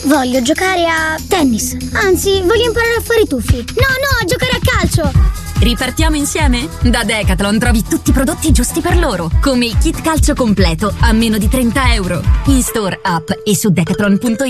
Voglio giocare a tennis. Anzi, voglio imparare a fare i tuffi. No, a giocare a calcio. Ripartiamo insieme? Da Decathlon trovi tutti i prodotti giusti per loro, come il kit calcio completo a meno di 30 euro. In store, app e su decathlon.it.